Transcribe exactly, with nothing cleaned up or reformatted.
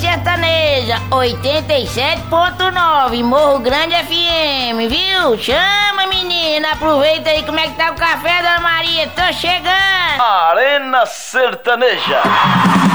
Sertaneja oitenta e sete ponto nove, Morro Grande F M, viu? Chama, menina, aproveita aí. Como é que tá o café, Dona Maria? Tô chegando! Arena Sertaneja.